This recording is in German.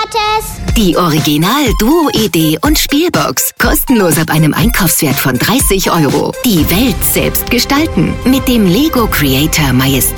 Gottes! Die Original-Duo-Idee und Spielbox. Kostenlos ab einem Einkaufswert von 30 €. Die Welt selbst gestalten. Mit dem Lego Creator Majestätisch.